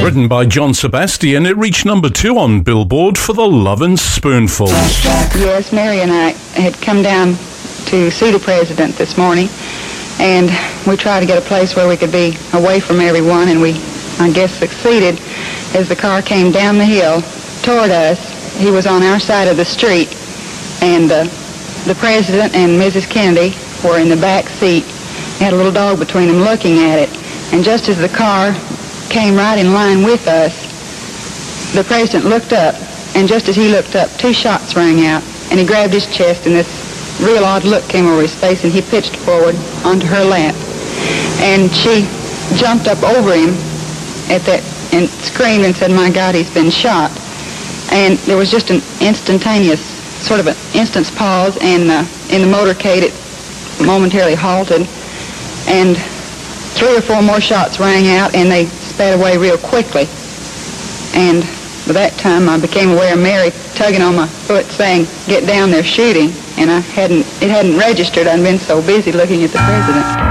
Written by John Sebastian, it reached number 2 on Billboard for The Lovin' Spoonful. Yes, Mary and I had come down to see the president this morning, and we tried to get a place where we could be away from everyone, and we, I guess, succeeded. As the car came down the hill toward us, he was on our side of the street, and the president and Mrs. Kennedy were in the back seat. They had a little dog between them looking at it, and just as the car came right in line with us, the president looked up, and just as he looked up, 2 shots rang out, and he grabbed his chest, and this real odd look came over his face, and he pitched forward onto her lap. And she jumped up over him at that and screamed and said, "My God, he's been shot." And there was just an instantaneous, sort of an instant's pause, and in the motorcade it momentarily halted, and 3 or 4 more shots rang out, and they sped away real quickly. And by that time I became aware of Mary tugging on my foot saying, "Get down, they're shooting." And it hadn't registered. I'd been so busy looking at the president.